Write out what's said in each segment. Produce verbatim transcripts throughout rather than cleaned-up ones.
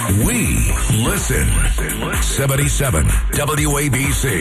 We listen. seventy-seven W A B C.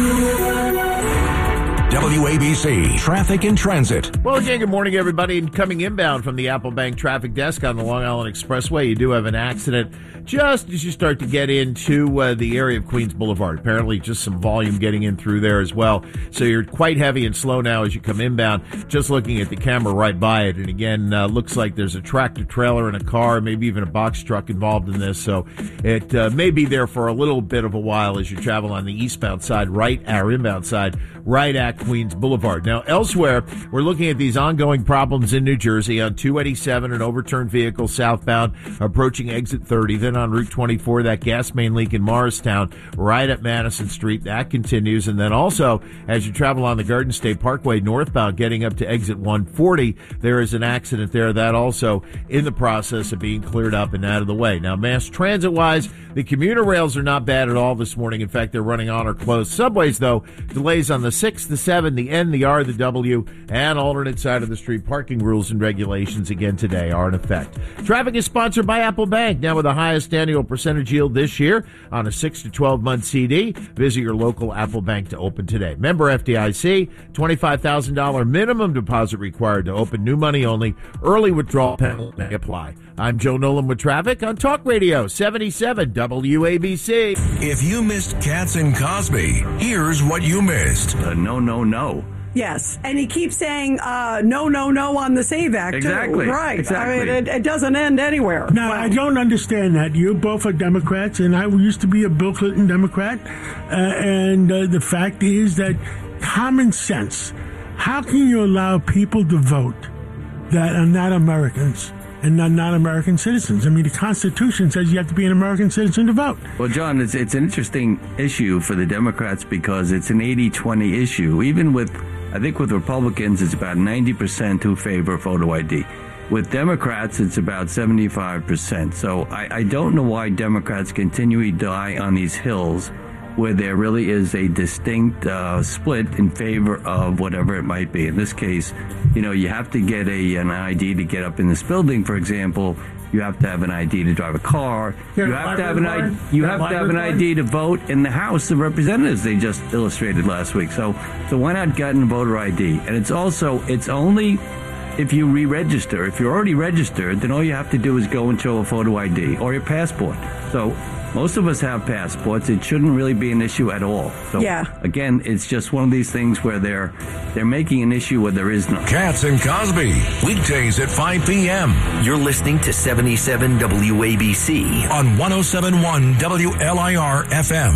W A B C Traffic and Transit. Well, again, good morning, everybody. And coming inbound from the Apple Bank traffic desk on the Long Island Expressway, you do have an accident just as you start to get into uh, the area of Queens Boulevard. Apparently, just some volume getting in through there as well. So you're quite heavy and slow now as you come inbound. Just looking at the camera right by it. And again, uh, looks like there's a tractor trailer and a car, maybe even a box truck involved in this. So it uh, may be there for a little bit of a while as you travel on the eastbound side, right, our inbound side, right at Queens Boulevard. Now, elsewhere, we're looking at these ongoing problems in New Jersey on two eighty-seven, an overturned vehicle southbound approaching exit thirty. Then on Route twenty-four, that gas main leak in Morristown right at Madison Street. That continues. And then also, as you travel on the Garden State Parkway northbound, getting up to exit one forty, there is an accident there. That also in the process of being cleared up and out of the way. Now, mass transit-wise, the commuter rails are not bad at all this morning. In fact, they're running on or closed. Subways, though, delays on the six, the seven, the N, the R, the W, and alternate side of the street. Parking rules and regulations again today are in effect. Traffic is sponsored by Apple Bank, now with the highest annual percentage yield this year on a six to twelve month C D. Visit your local Apple Bank to open today. Member F D I C, twenty-five thousand dollars minimum deposit required to open, new money only. Early withdrawal penalty may apply. I'm Joe Nolan with traffic on Talk Radio seventy-seven W A B C. If you missed Katz and Cosby, here's what you missed. Uh, no, no, no. Yes, and he keeps saying uh, no, no, no on the SAVE Act, exactly. too. Right. Exactly. I mean, it, it doesn't end anywhere. Now, Well, I don't understand that. You both are Democrats, and I used to be a Bill Clinton Democrat. Uh, and uh, the fact is that common sense, how can you allow people to vote that are not Americans and not, not American citizens? I mean, the Constitution says you have to be an American citizen to vote. Well, John, it's, it's an interesting issue for the Democrats because it's an eighty twenty issue. Even with, I think with Republicans, it's about ninety percent who favor photo I D. With Democrats, it's about seventy-five percent. So I, I don't know why Democrats continually die on these hills where there really is a distinct uh, split in favor of whatever it might be. In this case, you know, you have to get a an I D to get up in this building, for example. You have to have an I D to drive a car. You're you a have to have an I D. card? You You're have a to have an card? I D to vote in the House of Representatives. They just illustrated last week. So, so why not get a voter I D? And it's also it's only if you re-register. If you're already registered, then all you have to do is go and show a photo I D or your passport. So most of us have passports. It shouldn't really be an issue at all. So Yeah. again, it's just one of these things where they're they're making an issue where there is none. Katz and Cosby, weekdays at five p.m. You're listening to seventy-seven W A B C. on one oh seven point one W L I R F M.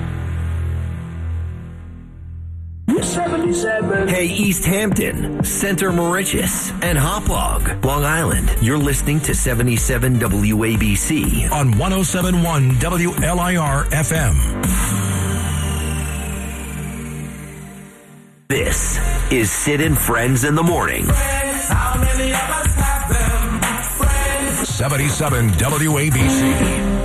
seventy-seven. Hey, East Hampton, Center Mauritius, and Hauppauge, Long Island. You're listening to seventy-seven W A B C. on one oh seven point one W L I R F M. This is Sid and Friends in the Morning. seventy-seven W A B C.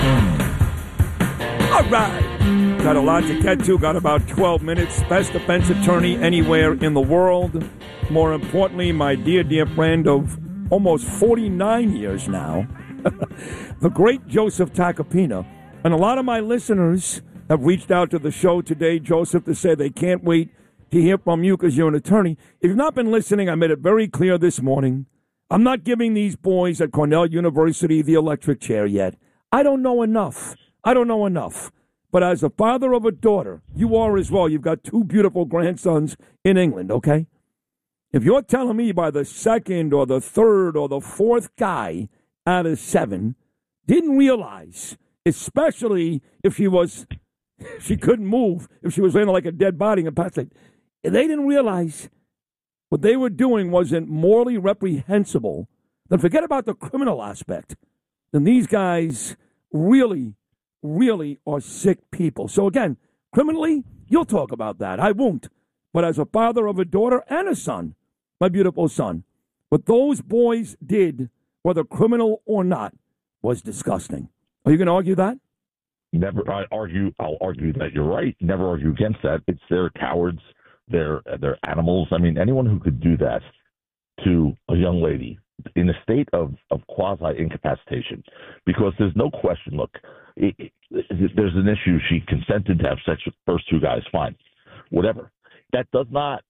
All right. Got a lot to get to. Got about twelve minutes. Best defense attorney anywhere in the world. More importantly, my dear, dear friend of almost forty-nine years now, the great Joseph Tacopina. And a lot of my listeners have reached out to the show today, Joseph, to say they can't wait to hear from you because you're an attorney. If you've not been listening, I made it very clear this morning. I'm not giving these boys at Cornell University the electric chair yet. I don't know enough. I don't know enough. But as a father of a daughter, you are as well. You've got two beautiful grandsons in England, okay? If you're telling me by the second or the third or the fourth guy out of seven didn't realize, especially if she was, she couldn't move, if she was laying like a dead body in a passage, they didn't realize what they were doing wasn't morally reprehensible, then forget about the criminal aspect. Then these guys really really are sick people. So again, criminally, you'll talk about that. I won't. But as a father of a daughter and a son, my beautiful son, what those boys did, whether criminal or not, was disgusting. Are you going to argue that? Never. I argue. I'll argue that you're right. Never argue against that. It's they're cowards. They're they're animals. I mean, anyone who could do that to a young lady in a state of, of quasi-incapacitation because there's no question, look, it, it, there's an issue. She consented to have sex with the first two guys, fine, whatever. That does not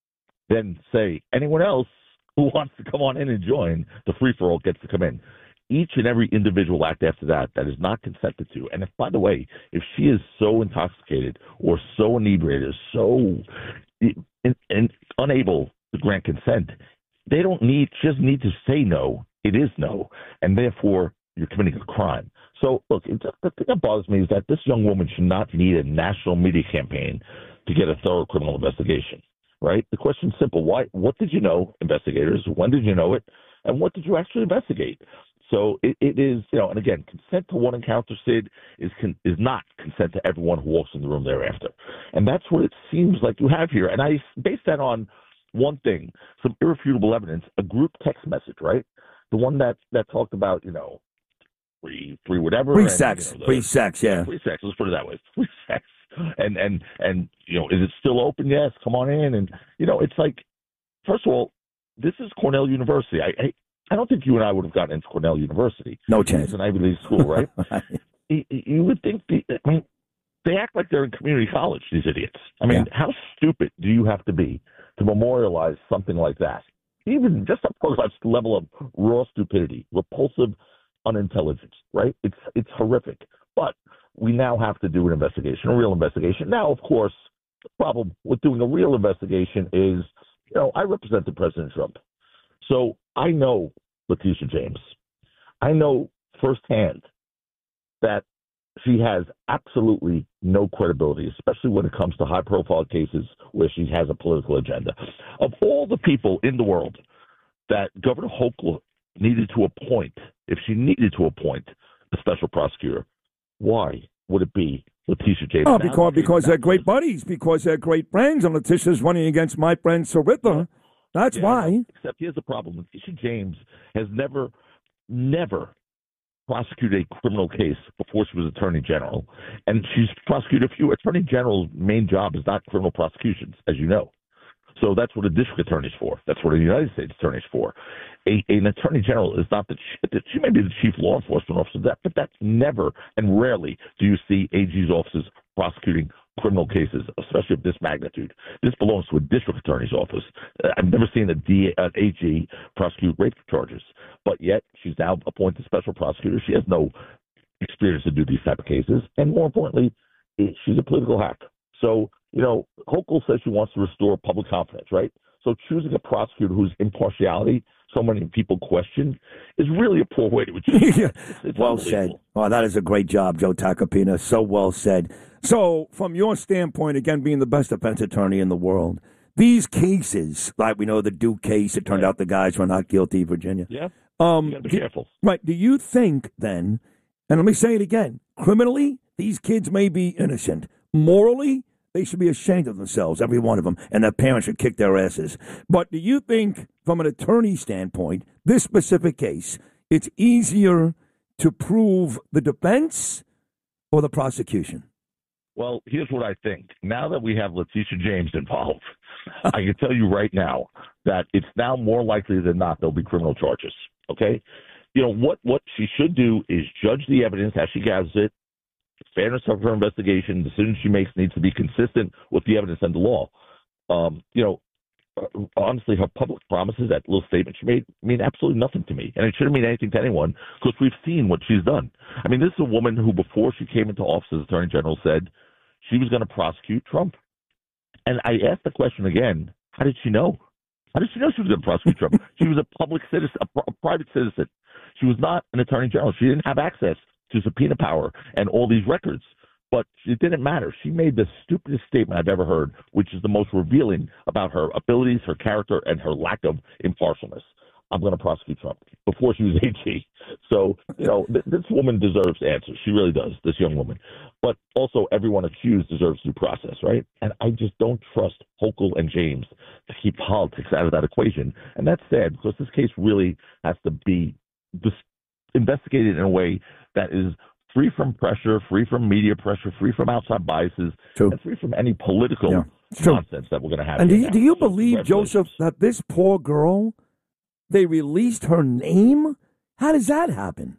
then say anyone else who wants to come on in and join the free-for-all gets to come in. Each and every individual act after that that is not consented to. And if, by the way, if she is so intoxicated or so inebriated, so in, in, unable to grant consent, they don't need, she doesn't need to say no. It is no. And therefore, you're committing a crime. So, look, it, the thing that bothers me is that this young woman should not need a national media campaign to get a thorough criminal investigation, right? The question's simple. Why? What did you know, investigators? When did you know it? And what did you actually investigate? So it, it is, you know, and again, consent to one encounter, Sid, is con- is not consent to everyone who walks in the room thereafter. And that's what it seems like you have here. And I base that on one thing, some irrefutable evidence, a group text message, right? The one that, that talked about, you know, free, free whatever. Free and, sex. You know, the, free sex, yeah. Free sex, let's put it that way. Free sex. And, and, and, you know, is it still open? Yes, come on in. And, you know, it's like, first of all, this is Cornell University. I, I I don't think you and I would have gotten into Cornell University. No chance. It's an Ivy League school, right? you, you would think, the, I mean, they act like they're in community college, these idiots. I mean, yeah. How stupid do you have to be to memorialize something like that? Even just up close, that level of raw stupidity, repulsive unintelligence, right? It's it's horrific. But we now have to do an investigation, a real investigation. Now, of course, the problem with doing a real investigation is, you know, I represented President Trump. So I know Letitia James. I know firsthand that she has absolutely no credibility, especially when it comes to high-profile cases where she has a political agenda. Of all the people in the world that Governor Hochul needed to appoint, if she needed to appoint a special prosecutor, why would it be Letitia James? Oh, because, because they're great buddies, because they're great friends, and Letitia's running against my friend Saritha. That's yeah, why. Except here's the problem. Letitia James has never, never prosecuted a criminal case before she was Attorney General. And she's prosecuted a few. Attorney General's main job is not criminal prosecutions, as you know. So that's what a district attorney's for. That's what a United States attorney's for. A, an attorney general is not the chief, she may be the chief law enforcement officer, that, but that's never and rarely do you see A G's offices prosecuting criminal cases, especially of this magnitude. This belongs to a district attorney's office. I've never seen a, D, an A G prosecute rape charges, but yet she's now appointed special prosecutor. She has no experience to do these type of cases, and more importantly, she's a political hack. So, you know, Hochul says she wants to restore public confidence, right? So choosing a prosecutor whose impartiality so many people question is really a poor way to achieve. yeah. it's, it's well said. Oh, that is a great job, Joe Tacopina. So well said. So from your standpoint, again, being the best defense attorney in the world, these cases, like we know the Duke case, it turned yeah. out the guys were not guilty, Virginia. Yeah, um, you got to be do, careful. Right. Do you think then, and let me say it again, criminally, these kids may be innocent. Morally, they should be ashamed of themselves, every one of them, and their parents should kick their asses. But do you think, from an attorney standpoint, this specific case, it's easier to prove the defense or the prosecution? Well, here's what I think. Now that we have Letitia James involved, I can tell you right now that it's now more likely than not there'll be criminal charges, okay? You know, what, what she should do is judge the evidence as she gathers it. Fairness of her investigation, the decision she makes needs to be consistent with the evidence and the law. Um, you know, honestly, her public promises, that little statement she made, mean absolutely nothing to me. And it shouldn't mean anything to anyone because we've seen what she's done. I mean, this is a woman who, before she came into office as Attorney General, said she was going to prosecute Trump. And I asked the question again, how did she know? How did she know she was going to prosecute Trump? She was a public citizen, a, a private citizen. She was not an Attorney General. She didn't have access to subpoena power and all these records. But it didn't matter. She made the stupidest statement I've ever heard, which is the most revealing about her abilities, her character, and her lack of impartialness. I'm going to prosecute Trump before she was A G. So, you know, th- this woman deserves answers. She really does, this young woman. But also everyone accused deserves due process, right? And I just don't trust Hochul and James to keep politics out of that equation. And that's sad because this case really has to be dis- investigated in a way that is free from pressure, free from media pressure, free from outside biases, True. and free from any political yeah. nonsense that we're going to have. And do you, now. do you believe, Joseph, that this poor girl they released her name? How does that happen?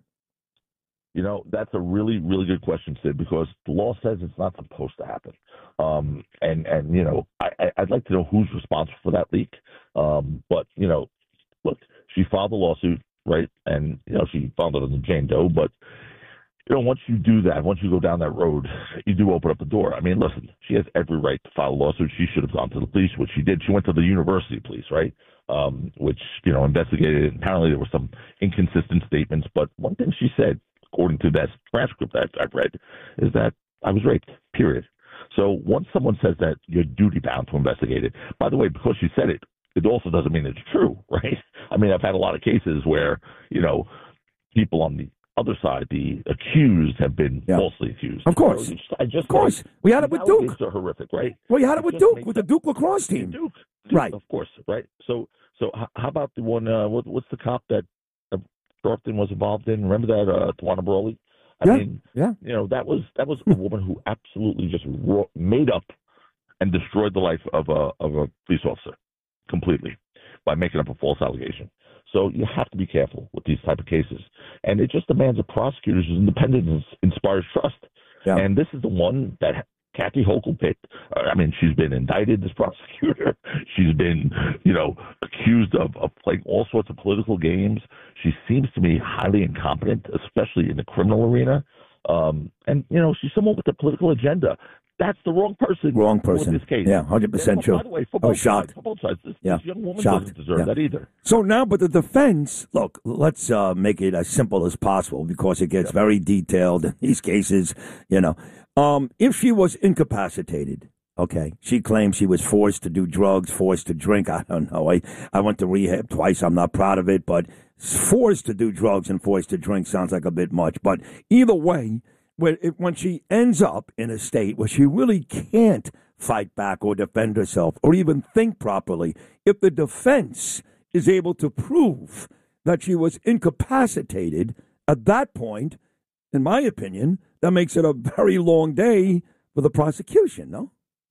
You know, that's a really, really good question, Sid, because the law says it's not supposed to happen. Um, and, and, you know, I, I'd like to know who's responsible for that leak. Um, but, you know, look, she filed a lawsuit, right? And, you know, she filed it on the Jane Doe. But, you know, once you do that, once you go down that road, you do open up the door. I mean, listen, she has every right to file a lawsuit. She should have gone to the police, which she did. She went to the university police, right? Um, which, you know, investigated it. Apparently there were some inconsistent statements. But one thing she said, according to that transcript that I've read, is that I was raped, period. So once someone says that, you're duty-bound to investigate it. By the way, because she said it, it also doesn't mean it's true, right? I mean, I've had a lot of cases where, you know, people on the other side, the accused, have been yeah. falsely accused. Of course. So just, I just of course. We had it with Duke. Are horrific, right? Well, you had it with Duke, with the Duke lacrosse team. Duke, Duke, right. Of course, right? So so how about the one, uh, what, what's the cop that uh, Sharpton was involved in? Remember that, uh, Tawana Brawley? I yeah. mean, yeah. you know, that was that was a woman who absolutely just ro- made up and destroyed the life of a of a police officer completely by making up a false allegation. So you have to be careful with these type of cases, and it just demands a prosecutor's independence inspires trust. Yeah. And this is the one that Kathy Hochul picked. Uh, I mean, she's been indicted, this prosecutor. She's been, you know, accused of, of playing all sorts of political games. She seems to me highly incompetent, especially in the criminal arena. Um, and, you know, she's someone with a political agenda. That's the wrong person. Wrong person. For this case. Yeah, one hundred percent true. By the way, for I both was shocked. sides, for both sides, this, yeah. this young woman shocked. doesn't deserve yeah. that either. So now, but the defense, look, let's uh, make it as simple as possible because it gets yeah. very detailed in these cases, you know. Um, if she was incapacitated, okay, she claims she was forced to do drugs, forced to drink. I don't know. I, I went to rehab twice. I'm not proud of it, but forced to do drugs and forced to drink sounds like a bit much. But either way, when, it, when she ends up in a state where she really can't fight back or defend herself or even think properly, if the defense is able to prove that she was incapacitated, at that point, in my opinion, that makes it a very long day for the prosecution, no?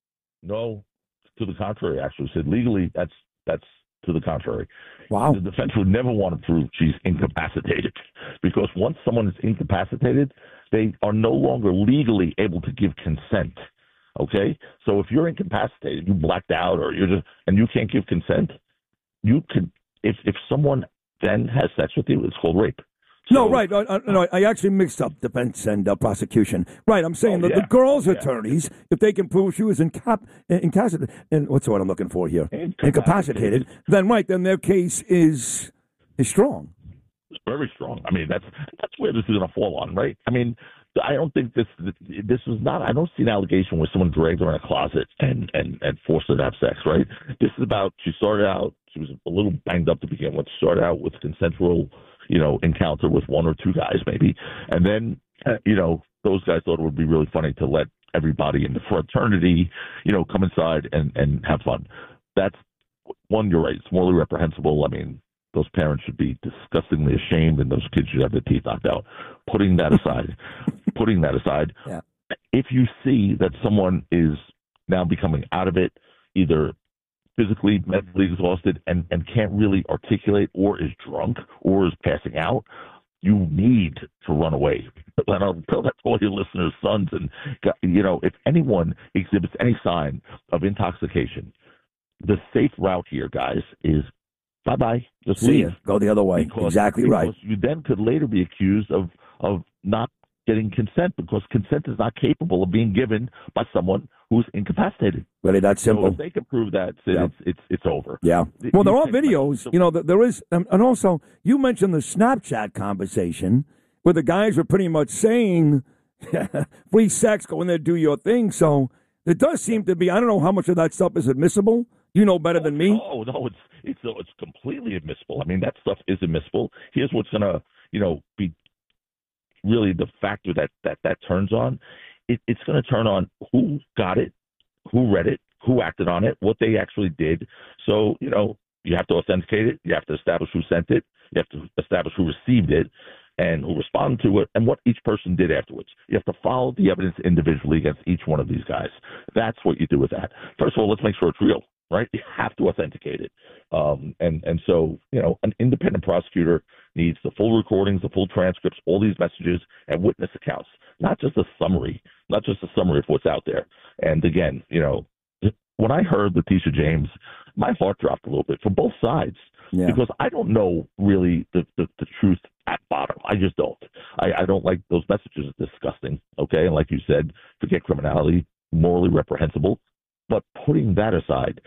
No, to the contrary, actually. Said legally, that's that's to the contrary. Wow. The defense would never want to prove she's incapacitated because once someone is incapacitated, they are no longer legally able to give consent. Okay? So if you're incapacitated, you blacked out or you're just, and you can't give consent, you could, if, if someone then has sex with you, it's called rape. So, no, right. I, I, no, I actually mixed up defense and uh, prosecution. Right, I'm saying oh, that yeah. the girl's yeah. attorneys, if they can prove she was incap, incapacitated, and what's the word I'm looking for here? Incapacitated. Incapacitated. Then, right, then their case is is strong. It's very strong. I mean, that's that's where this is going to fall on, right? I mean, I don't think this this is not. I don't see an allegation where someone dragged her in a closet and and and forced her to have sex, right? This is about she started out. She was a little banged up to begin with. Started out with consensual, you know, encounter with one or two guys maybe. And then, uh, you know, those guys thought it would be really funny to let everybody in the fraternity, you know, come inside and, and have fun. That's, one, you're right, it's morally reprehensible. I mean, those parents should be disgustingly ashamed and those kids should have their teeth knocked out. Putting that aside, putting that aside, yeah. if you see that someone is now becoming out of it, either physically, mentally exhausted, and, and can't really articulate or is drunk or is passing out, you need to run away. And I'll tell that to all your listeners, sons, and, you know, if anyone exhibits any sign of intoxication, the safe route here, guys, is bye-bye. Just See leave. ya. Go the other way. Because, exactly because right. You then could later be accused of, of not getting consent because consent is not capable of being given by someone who's incapacitated. Really, that simple. So if they can prove that, it's, yeah. it's it's it's over. Yeah. Well, there You are think- videos. You know, that there is, um, and also you mentioned the Snapchat conversation where the guys were pretty much saying, "Free sex, go in there, do your thing." So there does seem to be. I don't know how much of that stuff is admissible. You know better than me. Oh no, it's it's it's completely admissible. I mean, that stuff is admissible. Here's what's gonna, you know, be really the factor that that that turns on. It, it's going to turn on who got it, who read it, who acted on it, what they actually did. So, you know, you have to authenticate it. You have to establish who sent it. You have to establish who received it and who responded to it and what each person did afterwards. You have to follow the evidence individually against each one of these guys. That's what you do with that. First of all, let's make sure it's real. right? You have to authenticate it. Um, and, and so, you know, an independent prosecutor needs the full recordings, the full transcripts, all these messages, and witness accounts, not just a summary, not just a summary of what's out there. And again, you know, when I heard Letitia James, my heart dropped a little bit from both sides. Yeah. Because I don't know really the, the, the truth at bottom. I just don't. I, I don't like those messages. It's disgusting. Okay. And like you said, forget criminality, morally reprehensible. But putting that aside,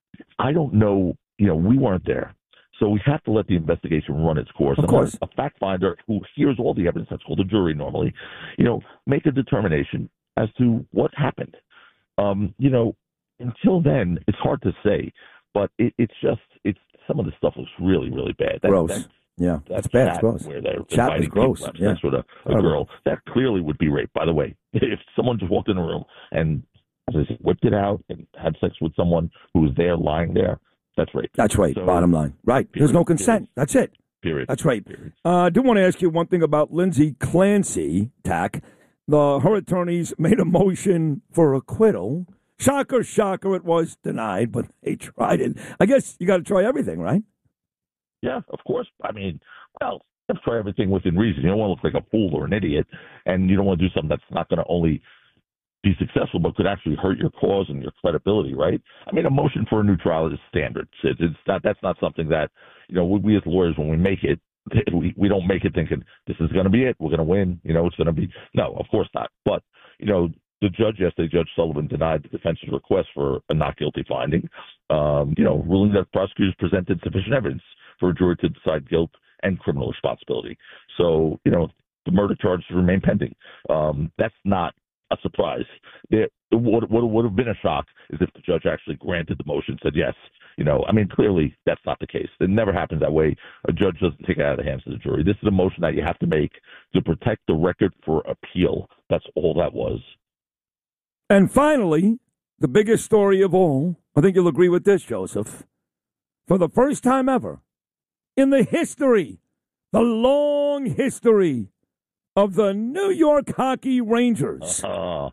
I don't know, you know, we weren't there. So we have to let the investigation run its course. Of and course. A fact finder who hears all the evidence, that's called a jury normally, you know, make a determination as to what happened. Um, you know, until then, it's hard to say. But it, it's just, it's some of the stuff looks really, really bad. That, gross. That, yeah, that's bad. It's gross. Where they're chat is gross. Yeah. Sex with a, a girl. That clearly would be rape, by the way. If someone just walked in a room and as I said, whipped it out and had sex with someone who was there lying there, that's rape. That's right, so, bottom line. Right. Period, There's no consent. Period. That's it. Period. That's right. Period. Uh, I do want to ask you one thing about Lindsay Clancy, Tack. The, her attorneys made a motion for acquittal. Shocker, shocker, it was denied, but they tried it. I guess you got to try everything, right? Yeah, of course. I mean, well, you have to try everything within reason. You don't want to look like a fool or an idiot, and you don't want to do something that's not going to only be successful, but could actually hurt your cause and your credibility, right? I mean, a motion for a new trial is standard. It's, it's not. That's not something that, you know, we, we as lawyers, when we make it, we, we don't make it thinking this is going to be it. We're going to win. You know, it's going to be. No, of course not. But, you know, the judge yesterday, Judge Sullivan, denied the defense's request for a not guilty finding, um, you know, ruling that prosecutors presented sufficient evidence for a jury to decide guilt and criminal responsibility. So, you know, the murder charges remain pending. Um, that's not a surprise. It, what, what would have been a shock is if the judge actually granted the motion, said yes. You know, I mean, clearly that's not the case. It never happens that way. A judge doesn't take it out of the hands of the jury. This is a motion that you have to make to protect the record for appeal. That's all that was. And finally, the biggest story of all, I think you'll agree with this, Joseph. For the first time ever in the history, the long history of the New York Hockey Rangers, uh,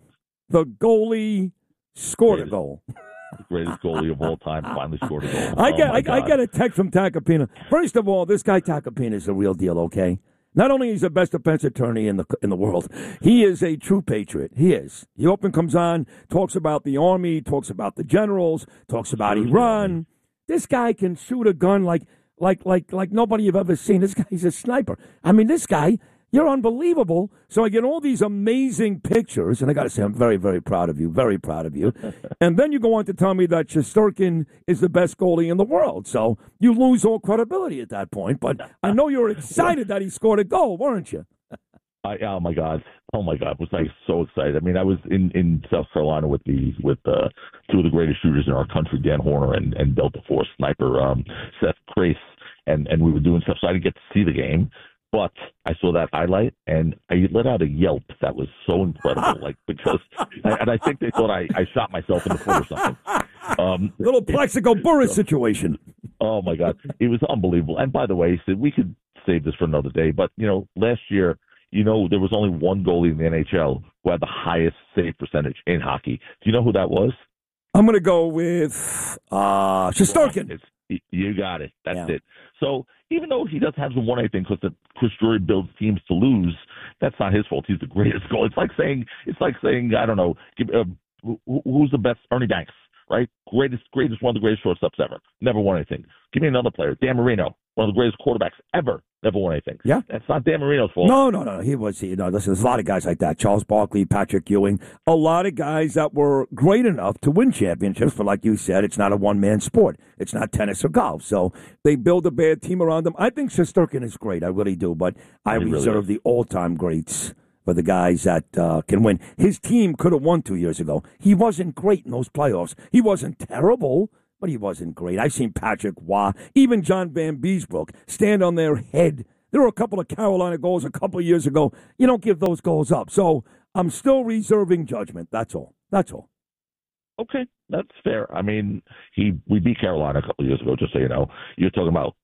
the goalie scored greatest, a goal. The greatest goalie of all time finally scored a goal. I oh get, I, I get a text from Tacopina. First of all, this guy Tacopina is the real deal, okay? Not only is he the best defense attorney in the in the world, he is a true patriot. He is. He often comes on, talks about the Army, talks about the generals, talks about Iran. This guy can shoot a gun like like like like nobody you've ever seen. This guy's a sniper. I mean, this guy, you're unbelievable. So I get all these amazing pictures, and I got to say, I'm very, very proud of you, very proud of you. And then you go on to tell me that Shesterkin is the best goalie in the world. So you lose all credibility at that point. But I know you were excited that he scored a goal, weren't you? I, oh my God! Oh my God! Was I so excited? I mean, I was in, in South Carolina with the with uh, two of the greatest shooters in our country, Dan Horner and, and Delta Force sniper um, Seth Crace, and and we were doing stuff. So I didn't get to see the game, but I saw that highlight and I let out a yelp that was so incredible, like because, and I think they thought I, I shot myself in the foot or something. Um, Little Plaxico Burress situation. Oh my God, it was unbelievable. And by the way, so we could save this for another day, but you know, last year. You know, there was only one goalie in the N H L who had the highest save percentage in hockey. Do you know who that was? I'm going to go with uh, Shesterkin. It's, you got it. That's yeah. it. So even though he doesn't have the one anything because the Chris Drury builds teams to lose, that's not his fault. He's the greatest goalie. It's like saying, it's like saying, I don't know, give, uh, who's the best? Ernie Banks, right? Greatest, greatest, one of the greatest shortstops ever. Never won anything. Give me another player. Dan Marino, one of the greatest quarterbacks ever. Never won anything. Yeah. That's not Dan Marino's fault. No, no, no. He was, you know, listen, there's a lot of guys like that. Charles Barkley, Patrick Ewing, a lot of guys that were great enough to win championships. But like you said, it's not a one-man sport. It's not tennis or golf. So they build a bad team around them. I think Shesterkin is great. I really do. But I he reserve really the all-time greats for the guys that uh, can win. His team could have won two years ago. He wasn't great in those playoffs. He wasn't terrible. But he wasn't great. I've seen Patrick Waugh, even John Van Beesbrook, stand on their head. There were a couple of Carolina goals a couple of years ago. You don't give those goals up. So I'm still reserving judgment. That's all. That's all. Okay, that's fair. I mean, he we beat Carolina a couple of years ago, just so you know. You're talking about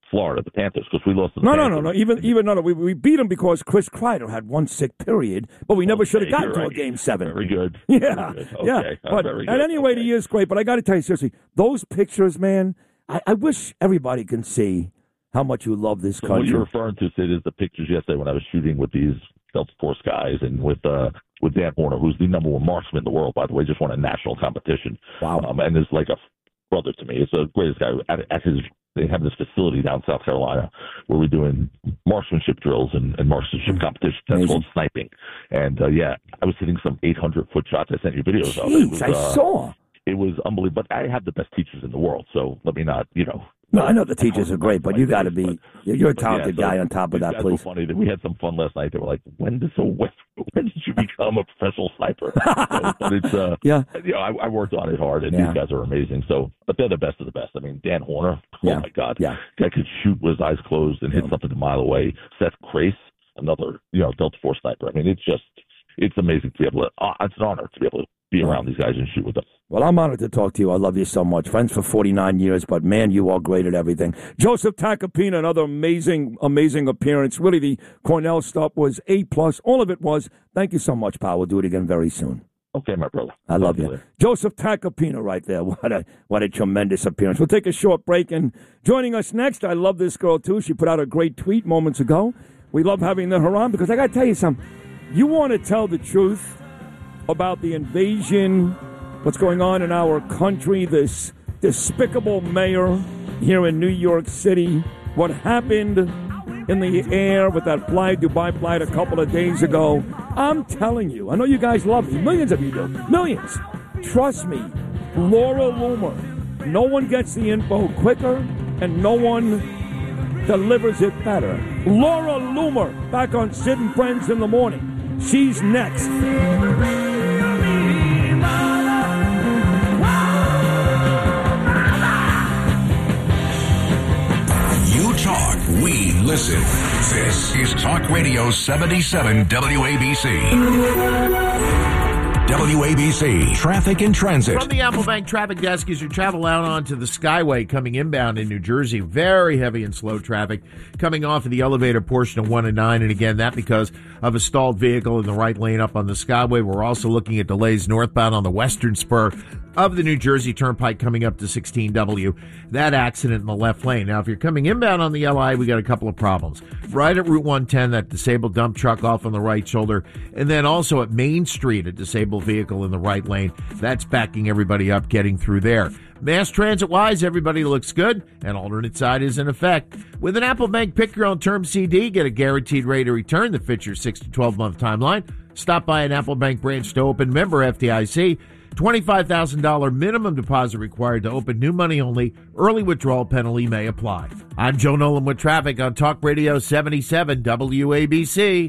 Florida, the Panthers, because we lost to the No, Panthers. no, no, no. Even, even no, no. We, we beat them because Chris Kreider had one sick period, but we never Okay, should have gotten you're to a right. game seven. Very good. Yeah, Very good. Okay. yeah. Uh, But very and good. anyway, Okay. the year's great. But I got to tell you seriously, those pictures, man. I, I wish everybody can see how much you love this So what country. you're referring to, Sid, is the pictures yesterday when I was shooting with these Delta Force guys and with uh, with Dan Horner, who's the number one marksman in the world, by the way, just won a national competition. Wow. Um, and is like a brother to me. It's the greatest guy. At, at his, they have this facility down in South Carolina where we're doing marksmanship drills and, and marksmanship competitions. That's Amazing. called sniping. And, uh, yeah, I was hitting some eight hundred foot shots. I sent you videos of it. It Jeez, was, I uh, saw. It was unbelievable. But I have the best teachers in the world, so let me not, you know. No, I know the teachers are great, but you got to be. But- You're a but talented yeah, so guy on top of these that, guys please. were funny that we had some fun last night. They were like, "When did so when, when did you become a professional sniper?" So, but it's uh, Yeah. you know, I, I worked on it hard, and Yeah. these guys are amazing. So, but they're the best of the best. I mean, Dan Horner, oh Yeah. my God, Yeah. guy could shoot with his eyes closed and hit Yeah. something a mile away. Seth Crace, another you know Delta Force sniper. I mean, it's just it's amazing to be able to. Uh, it's an honor to be able to be around these guys and shoot with them. Well, I'm honored to talk to you. I love you so much. Friends for forty-nine years, but man, you are great at everything. Joseph Tacopina, another amazing, amazing appearance. Really, the Cornell stuff was A plus. All of it was. Thank you so much, pal. We'll do it again very soon. Okay, my brother. I love Talk to you. later. Joseph Tacopina right there. What a what a tremendous appearance. We'll take a short break, and joining us next, I love this girl, too. She put out a great tweet moments ago. We love having her on because I got to tell you something. You want to tell the truth about the invasion, what's going on in our country, this despicable mayor here in New York City, what happened in the air with that flight, Dubai flight a couple of days ago. I'm telling you, I know you guys love me. Millions of you do. Millions. Trust me. Laura Loomer. No one gets the info quicker, and no one delivers it better. Laura Loomer, back on Sid and Friends in the morning. She's next. You talk, we listen. This is Talk Radio seventy-seven W A B C. W A B C Traffic and Transit. From the Applebank Traffic Desk, as you travel out onto the Skyway coming inbound in New Jersey, very heavy and slow traffic coming off of the elevated portion of one and nine. And again, that because of a stalled vehicle in the right lane up on the Skyway. We're also looking at delays northbound on the western spur of the New Jersey Turnpike coming up to sixteen W. That accident in the left lane. Now, if you're coming inbound on the L I, we got a couple of problems. Right at Route one ten, that disabled dump truck off on the right shoulder. And then also at Main Street, a disabled vehicle in the right lane. That's backing everybody up getting through there. Mass transit-wise, everybody looks good, and alternate side is in effect. With an Applebank Pick Your Own Term C D, get a guaranteed rate of return that fits your six to twelve month timeline. Stop by an Applebank branch to open, member F D I C. twenty-five thousand dollars minimum deposit required to open, new money only. Early withdrawal penalty may apply. I'm Joe Nolan with traffic on Talk Radio seventy-seven W A B C.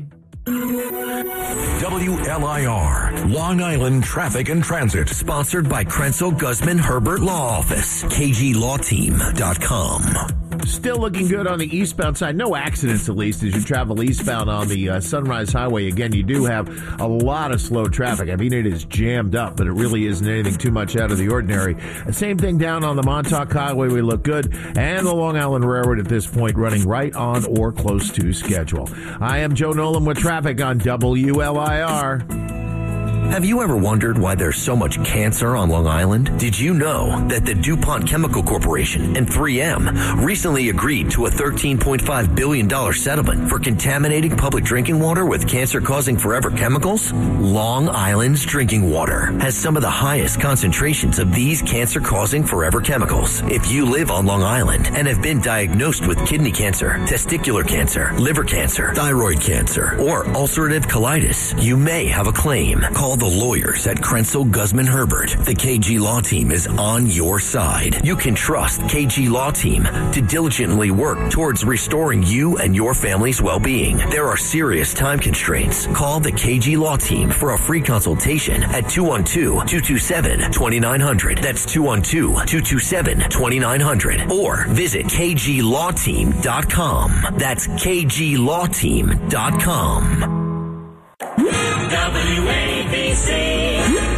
W L I R, Long Island Traffic and Transit. Sponsored by Krenzel Guzman Herbert Law Office. K G Law Team dot com. Still looking good on the eastbound side. No accidents, at least, as you travel eastbound on the uh, Sunrise Highway. Again, you do have a lot of slow traffic. I mean, it is jammed up, but it really isn't anything too much out of the ordinary. Same thing down on the Montauk Highway. We look good. And the Long Island Railroad at this point running right on or close to schedule. I am Joe Nolan with traffic on W L I R. Have you ever wondered why there's so much cancer on Long Island? Did you know that the DuPont Chemical Corporation and three M recently agreed to a thirteen point five billion dollars settlement for contaminating public drinking water with cancer-causing forever chemicals? Long Island's drinking water has some of the highest concentrations of these cancer-causing forever chemicals. If you live on Long Island and have been diagnosed with kidney cancer, testicular cancer, liver cancer, thyroid cancer, or ulcerative colitis, you may have a claim. Call the lawyers at Krenzel Guzman Herbert. The K G Law Team is on your side. You can trust K G Law Team to diligently work towards restoring you and your family's well-being. There are serious time constraints. Call the K G Law Team for a free consultation at two one two, two two seven, two nine zero zero. That's two one two, two two seven, two nine zero zero. Or visit K G Law Team dot com. That's K G Law Team dot com. W A B C.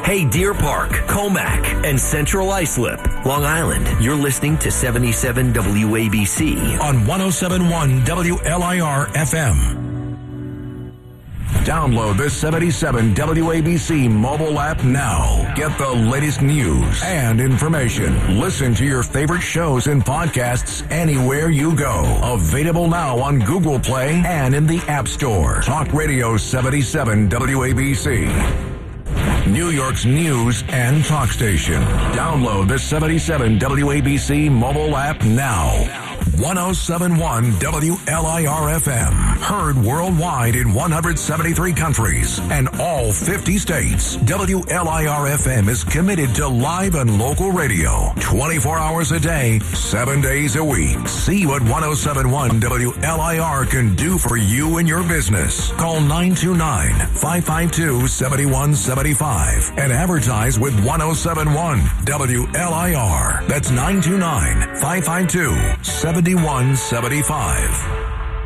Hey, Deer Park, Comac, and Central Islip, Long Island. You're listening to seventy-seven W A B C on one oh seven point one W L I R F M. Download the seventy-seven W A B C mobile app now. Get the latest news and information. Listen to your favorite shows and podcasts anywhere you go. Available now on Google Play and in the App Store. Talk Radio seventy-seven W A B C. New York's news and talk station. Download the seventy-seven W A B C mobile app now. one oh seven point one W L I R F M. Heard worldwide in one hundred seventy-three countries and all fifty states. W L I R F M is committed to live and local radio. twenty-four hours a day, seven days a week. See what one oh seven point one W L I R can do for you and your business. Call nine two nine, five five two, seven one seven five and advertise with one oh seven point one W L I R. That's nine two nine, five five two, seven one seven five.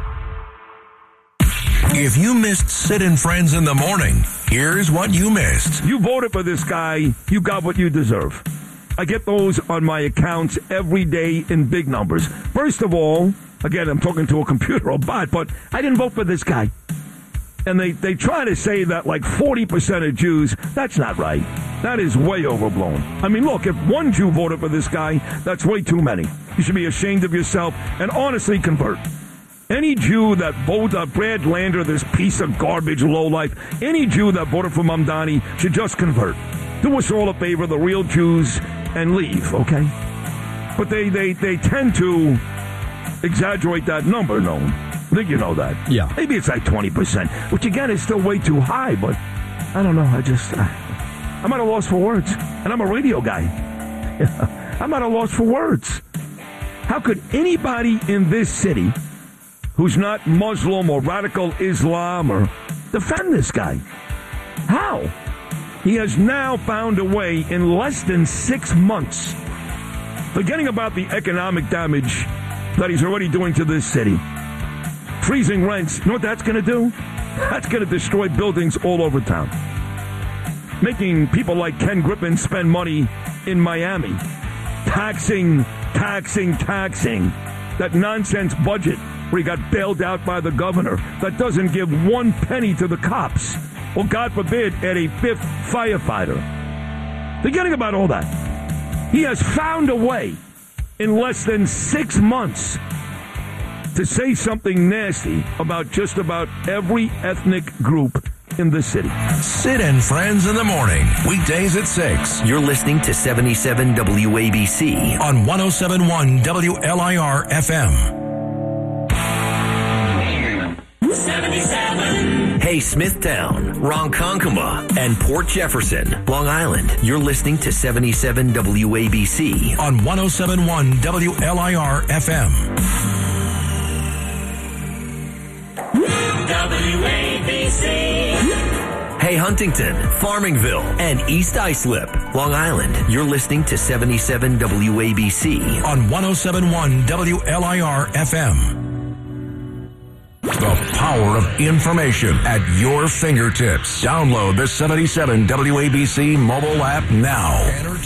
If you missed Sid and Friends in the morning, here's what you missed. You voted for this guy, you got what you deserve. I get those on my accounts every day in big numbers. First of all, again, I'm talking to a computer or bot, but I didn't vote for this guy. And they, they try to say that like forty percent of Jews, that's not right. That is way overblown. I mean, look, if one Jew voted for this guy, that's way too many. You should be ashamed of yourself and honestly convert. Any Jew that voted uh, Brad Lander, this piece of garbage lowlife, any Jew that voted for Mamdani should just convert. Do us all a favor, the real Jews, and leave, okay? But they, they, they tend to exaggerate that number, no? I think you know that. Yeah. Maybe it's like twenty percent, which again is still way too high, but I don't know. I just, I, I'm at a loss for words. And I'm a radio guy. I'm at a loss for words. How could anybody in this city who's not Muslim or radical Islam or defend this guy? How? He has now found a way in less than six months, forgetting about the economic damage that he's already doing to this city. Freezing rents, you know what that's going to do? That's going to destroy buildings all over town. Making people like Ken Griffin spend money in Miami. Taxing, taxing, taxing. That nonsense budget where he got bailed out by the governor that doesn't give one penny to the cops. Or, God forbid, add a fifth firefighter. Forgetting about all that. He has found a way in less than six months to say something nasty about just about every ethnic group in the city. Sid and Friends in the morning, weekdays at six. You're listening to seventy-seven W A B C on one oh seven point one W L I R F M. seventy-seven. Hey, Smithtown, Ronkonkoma, and Port Jefferson, Long Island. You're listening to seventy-seven W A B C on one oh seven point one W L I R F M. W A B C. Hey, Huntington, Farmingville, and East Islip, Long Island. You're listening to seventy-seven W A B C on one oh seven point one W L I R F M. The power of information at your fingertips. Download the seventy-seven W A B C mobile app now.